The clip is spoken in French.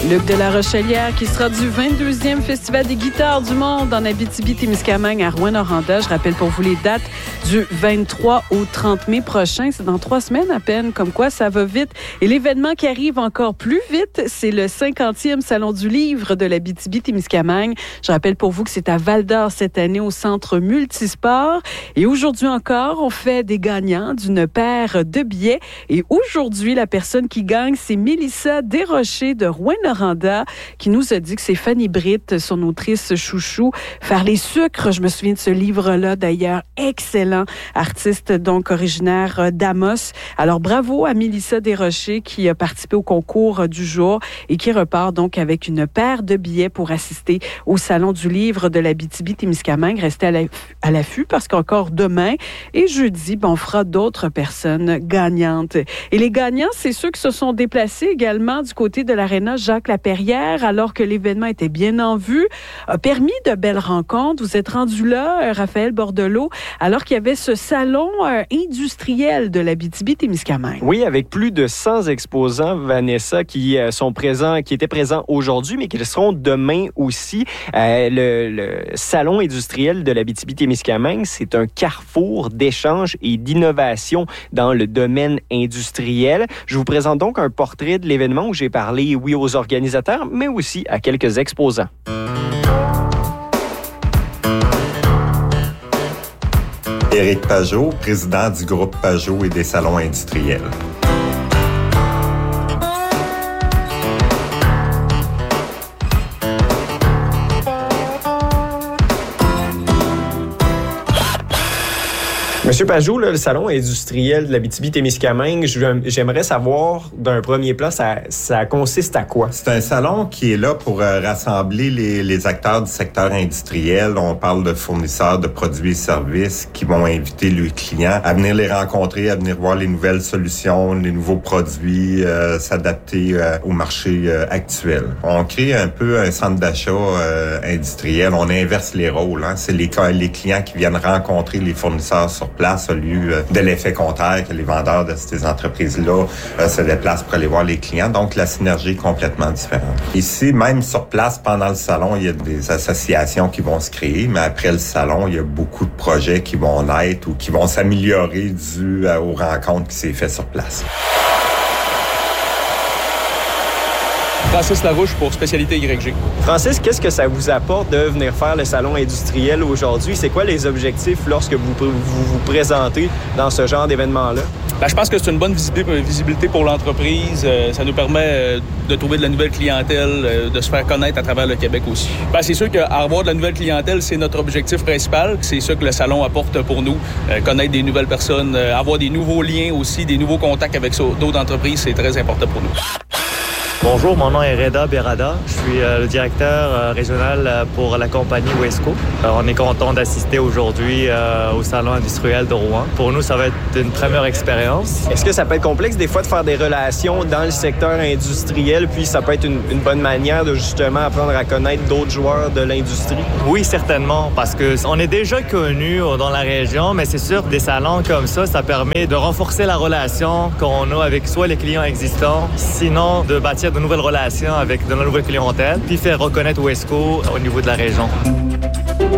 Luc de la Rochelière qui sera du 22e Festival des guitares du monde en Abitibi-Témiscamingue à Rouyn-Noranda. Je rappelle pour vous les dates du 23 au 30 mai prochain. C'est dans 3 semaines à peine, comme quoi ça va vite. Et l'événement qui arrive encore plus vite, c'est le 50e Salon du livre de l'Abitibi-Témiscamingue. Je rappelle pour vous que c'est à Val-d'Or cette année au Centre Multisport. Et aujourd'hui encore, on fait des gagnants d'une paire de billets. Et aujourd'hui, la personne qui gagne, c'est Mélissa Desrochers de Rouyn-Noranda qui nous a dit que c'est Fanny Britt, son autrice chouchou. Faire les sucres, je me souviens de ce livre-là d'ailleurs, excellent. Artiste donc originaire d'Amos. Alors bravo à Mélissa Desrochers qui a participé au concours du jour et qui repart donc avec une paire de billets pour assister au Salon du livre de l'Abitibi-Témiscamingue. Restez à l'affût parce qu'encore demain et jeudi, on fera d'autres personnes gagnantes. Et les gagnants, c'est ceux qui se sont déplacés également du côté de l'aréna Jacques-Laperrière, alors que l'événement était bien en vue, a permis de belles rencontres. Vous êtes rendu là, Raphaël Bordelot, alors qu'il y avait ce salon industriel de l'Abitibi-Témiscamingue. Oui, avec plus de 100 exposants, Vanessa, qui étaient présents aujourd'hui, mais qui seront demain aussi. Le salon industriel de l'Abitibi-Témiscamingue, c'est un carrefour d'échanges et d'innovation dans le domaine industriel. Je vous présente donc un portrait de l'événement où j'ai parlé, oui, aux organisateurs, mais aussi à quelques exposants. Éric Pajot, président du groupe Pajot et des salons industriels. Monsieur Pajot, le salon industriel de l'Abitibi-Témiscamingue, j'aimerais savoir, d'un premier plan, ça consiste à quoi? C'est un salon qui est là pour rassembler les acteurs du secteur industriel. On parle de fournisseurs de produits et services qui vont inviter leurs clients à venir les rencontrer, à venir voir les nouvelles solutions, les nouveaux produits, s'adapter au marché actuel. On crée un peu un centre d'achat industriel. On inverse les rôles. C'est les clients qui viennent rencontrer les fournisseurs sur place au lieu de l'effet contraire que les vendeurs de ces entreprises-là se déplacent pour aller voir les clients. Donc, la synergie est complètement différente. Ici, même sur place, pendant le salon, il y a des associations qui vont se créer, mais après le salon, il y a beaucoup de projets qui vont naître ou qui vont s'améliorer dû aux rencontres qui s'est fait sur place. Francis Larouche pour Spécialité YG. Francis, qu'est-ce que ça vous apporte de venir faire le salon industriel aujourd'hui? C'est quoi les objectifs lorsque vous vous présentez dans ce genre d'événement-là? Je pense que c'est une bonne visibilité pour l'entreprise. Ça nous permet de trouver de la nouvelle clientèle, de se faire connaître à travers le Québec aussi. C'est sûr qu'avoir de la nouvelle clientèle, c'est notre objectif principal. C'est ça que le salon apporte pour nous. Connaître des nouvelles personnes, avoir des nouveaux liens aussi, des nouveaux contacts avec d'autres entreprises, c'est très important pour nous. Bonjour, mon nom est Reda Berada. Je suis le directeur régional pour la compagnie Wesco. On est content d'assister aujourd'hui au Salon industriel de Rouen. Pour nous, ça va être une première expérience. Est-ce que ça peut être complexe des fois de faire des relations dans le secteur industriel, puis ça peut être une bonne manière de justement apprendre à connaître d'autres joueurs de l'industrie? Oui, certainement, parce qu'on est déjà connus dans la région, mais c'est sûr des salons comme ça permet de renforcer la relation qu'on a avec soit les clients existants, sinon de bâtir de nouvelles relations avec de la nouvelle clientèle, puis faire reconnaître Wesco au niveau de la région.